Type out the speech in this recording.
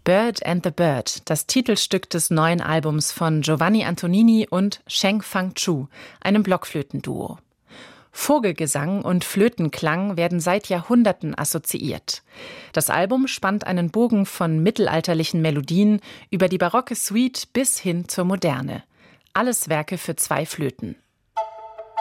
Bird and the Bird, das Titelstück des neuen Albums von Giovanni Antonini und Sheng Fang Chu, einem Blockflötenduo. Vogelgesang und Flötenklang werden seit Jahrhunderten assoziiert. Das Album spannt einen Bogen von mittelalterlichen Melodien über die barocke Suite bis hin zur Moderne. Alles Werke für 2 Flöten.